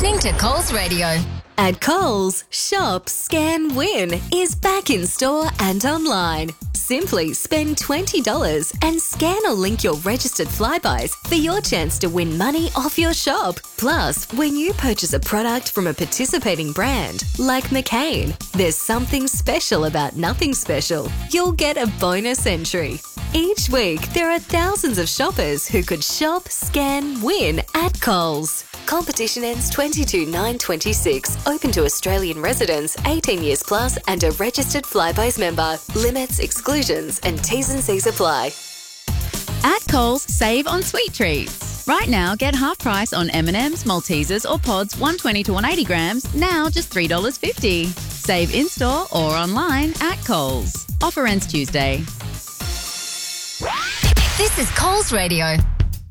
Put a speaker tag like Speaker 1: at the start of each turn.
Speaker 1: listening to Coles Radio.
Speaker 2: At Coles, Shop, Scan, Win is back in store and online. Simply spend $20 and scan or link your registered Flybuys for your chance to win money off your shop. Plus, when you purchase a product from a participating brand like McCain, there's something special about nothing special. You'll get a bonus entry. Each week, there are thousands of shoppers who could shop, scan, win at Coles. Competition ends 22/9/26. Open to Australian residents 18 years plus and a registered Flybuys member. Limits, exclusions and T's and C's apply.
Speaker 3: At Coles, save on sweet treats. Right now, get half price on M&M's, Maltesers or Pods 120 to 180 grams, now just $3.50. Save in-store or online at Coles. Offer ends Tuesday.
Speaker 1: This is Coles Radio.